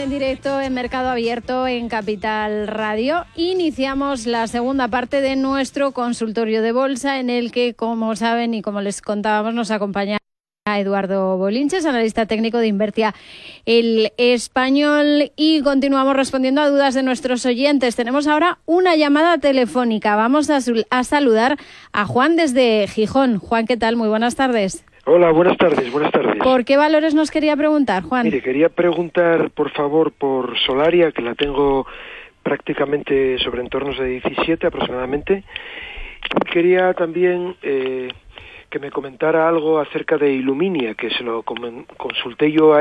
en directo en Mercado Abierto en Capital Radio. Iniciamos la segunda parte de nuestro consultorio de bolsa, en el que, como saben y como les contábamos, nos acompaña Eduardo Bolinches, analista técnico de Invertia El Español, y continuamos respondiendo a dudas de nuestros oyentes. Tenemos ahora una llamada telefónica. Vamos a saludar a Juan desde Gijón. Juan, ¿qué tal? Muy buenas tardes. Hola, buenas tardes, buenas tardes. ¿Por qué valores nos quería preguntar, Juan? Mire, quería preguntar, por favor, por Solaria, que la tengo prácticamente sobre entornos de 17 aproximadamente. Quería también que me comentara algo acerca de Iluminia, que se lo consulté yo a